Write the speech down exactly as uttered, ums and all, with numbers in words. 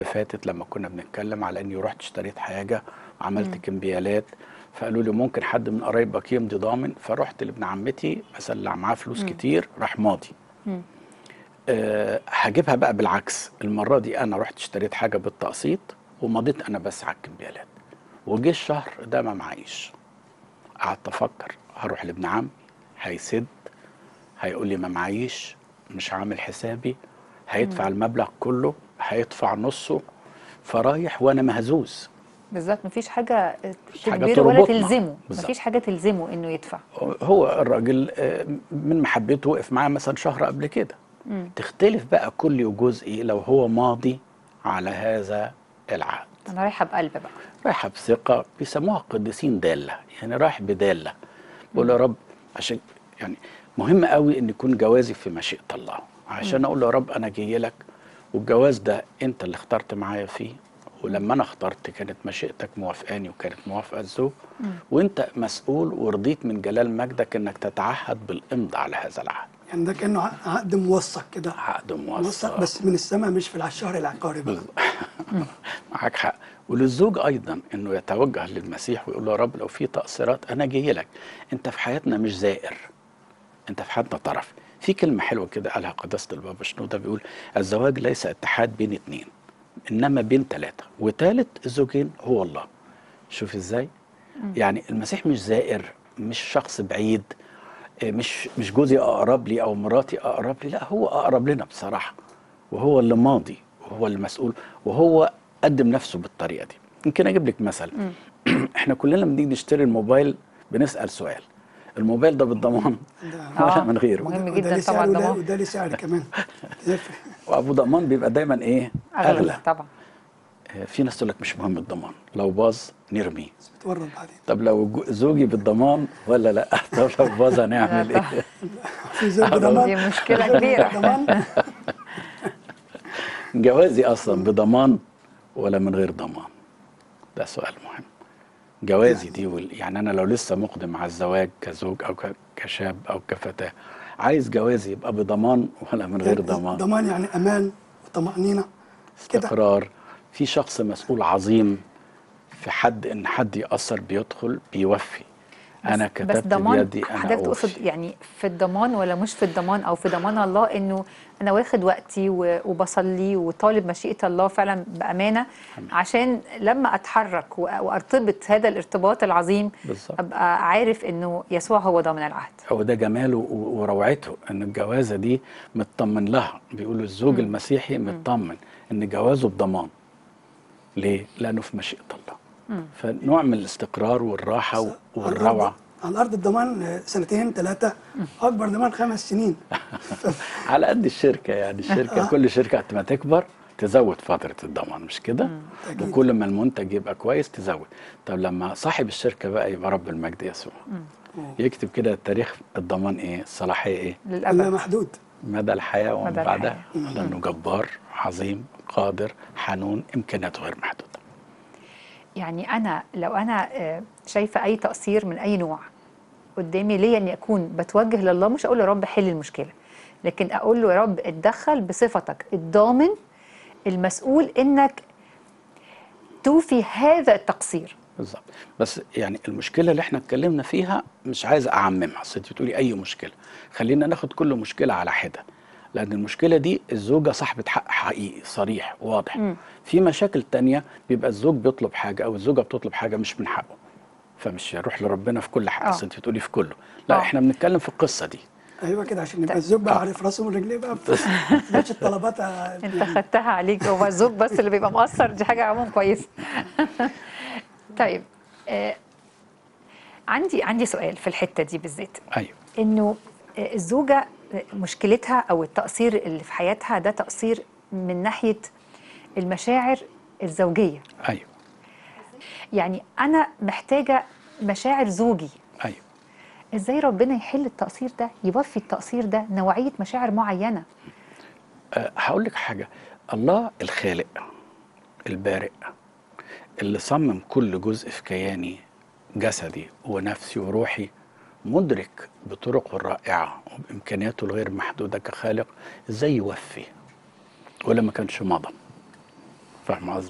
فاتت لما كنا بنتكلم على اني رحت اشتريت حاجه وعملت كمبيالات، فقالوا لي ممكن حد من قرايبك يمضي ضامن، فرحت لابن عمتي مثلا اللي معاه فلوس كتير راح ماضي. أه هجيبها بقى بالعكس، المره دي انا رحت اشتريت حاجه بالتقسيط ومضيت انا بس على الكمبيالات، وجه الشهر ده ما معيش. قعدت افكر هروح لابن عم هيسد، هيقول لي ما معيش، مش عامل حسابي، هيدفع المبلغ كله، هيدفع نصه، فرايح وانا مهزوز. بالظبط، مفيش حاجه مش حاجه تجبره ولا تربطنا تلزمه، بالظبط. مفيش حاجه تلزمه انه يدفع. هو الراجل آه، من محبته وقف معاه مثلا شهر قبل كده. مم. تختلف بقى كل جزء لو هو ماضي على هذا العهد. انا رايحه بقلب بقى، رايحه بثقه، بيسموها القديسين داله، يعني رايح بداله. بقول يا رب، عشان يعني مهم قوي ان يكون جوازي في مشيئه الله، عشان اقول له يا رب انا جاي لك والجواز ده انت اللي اخترت معايا فيه، ولما انا اخترت كانت مشيئتك موافقاني وكانت موافقه الزوج، وانت مسؤول ورضيت من جلال مجدك انك تتعهد بالامضاء على هذا العهد. يعني ده كأنه عقد موثق كده، عقد موثق موثق بس من السماء مش في الشهر العقاري بقى. معاك حق. وللزوج ايضا انه يتوجه للمسيح ويقول له يا رب لو في تقصيرات انا جاي لك، انت في حياتنا مش زائر، انت في حياتنا طرف. في كلمه حلوه كده قالها قداسه البابا شنوده، بيقول الزواج ليس اتحاد بين اتنين، انما بين ثلاثه، وثالث الزوجين هو الله. شوف ازاي؟ يعني المسيح مش زائر، مش شخص بعيد، مش مش جوزي اقرب لي او مراتي اقرب لي، لا هو اقرب لنا بصراحه، وهو اللي ماضي وهو اللي مسؤول، وهو قدم نفسه بالطريقه دي. يمكن اجيب لك مثل. احنا كلنا لما بنيجي نشتري الموبايل بنسال سؤال: الموبايل ده بالضمان ولا اه من غيره؟ مهم وده, وده جدا ليه طبعا سعر وده, ضمان. وده ليه سعر كمان. يفرق. وابو ضمان بيبقى دايما ايه؟ اغلى, اغلى. طبعا. آه، في ناس تقول لك مش مهم الضمان، لو باظ نرميه. بس بتورط بعدين. طب لو جو- زوجي بالضمان ولا لا؟ طب لو باظ لا هنعمل طبعا، ايه؟ في زوج أو لو بضمان، دي مشكله زوج من غير كبيره. ضمان. جوازي اصلا بضمان ولا من غير ضمان؟ ده سؤال مهم. جوازي دي يعني وال... يعني انا لو لسه مقدم على الزواج كزوج او ك... كشاب او كفتاه، عايز جوازي يبقى بضمان ولا من غير يعني ضمان؟ ضمان يعني امان وطمأنينة كده. استقرار، في شخص مسؤول عظيم، في حد ان حد يأثر بيدخل بيوفي. بس انا بس كتبت ضمان بيدي انا حضرتك تقصد اوفي. يعني في الضمان ولا مش في الضمان، او في ضمان الله انه انا واخد وقتي و- وبصلي وطالب مشيئة الله فعلا بأمانة، عشان لما اتحرك و- وارتبط هذا الارتباط العظيم بالظبط. ابقى عارف انه يسوع هو ضامن العهد. هو ده جماله و- وروعته، ان الجوازه دي مطمن لها. بيقولوا الزوج مم. المسيحي مطمن ان جوازه بضمان. ليه؟ لانه في مشيئه الله. مم. فنوع من الاستقرار والراحه بس و- على الارض، والروعه. على الارض الضمان سنتين ثلاثة، اكبر ضمان خمس سنين. على قد الشركه، يعني الشركه كل شركه قد ما تكبر تزود فتره الضمان، مش كده؟ أكيد. وكل ما المنتج يبقى كويس تزود. طب لما صاحب الشركه بقى يبقى رب المجد يسوع، يكتب كده تاريخ الضمان ايه؟ الصلاحيه ايه؟ لا للأبد، محدود. مدى الحياه ومن مدى بعدها. الحياة. لانه جبار عظيم قادر حنون، امكانياته غير محدوده. يعني أنا لو أنا آه، شايفة أي تقصير من أي نوع قدامي ليا إني أكون بتوجه لله، مش أقول يا رب حل المشكلة، لكن أقول له يا رب اتدخل بصفتك الضامن المسؤول إنك توفي هذا التقصير. بالظبط. بس يعني المشكله اللي احنا اتكلمنا فيها مش عايز اعممها، اصل انت بتقولي اي مشكله، خلينا ناخد كل مشكله على حده. لان المشكله دي الزوجه صاحبه حق حقيقي صريح واضح. مم. في مشاكل تانية بيبقى الزوج بيطلب حاجه او الزوجه بتطلب حاجه مش من حقه، فمش يروح لربنا في كل حاجه. اه اصل انت بتقولي في كله، لا اه احنا بنتكلم في القصه دي. ايوه كده، عشان يبقى طيب. الزوج بقى آه. عارف راسه من رجليه بقى، ما تبقاش الطلبات انت يعني. خدتها عليك، هو الزوج بس اللي بيبقى مقصر، دي حاجه عموما كويسه. طيب، آه عندي عندي سؤال في الحته دي بالذات، ايوه. انه آه، الزوجه آه، مشكلتها او التقصير اللي في حياتها ده تقصير من ناحيه المشاعر الزوجيه. ايوه. يعني انا محتاجه مشاعر زوجي، ايوه. ازاي ربنا يحل التقصير ده، يوفي التقصير ده نوعيه مشاعر معينه؟ أه هقول لك حاجه. الله الخالق البارئ اللي صمم كل جزء في كياني، جسدي ونفسي وروحي، مدرك بطرقه الرائعة وبإمكانياته الغير محدودة كخالق ازاي يوفي ولا ما كانش مضى. فاهم قصدي؟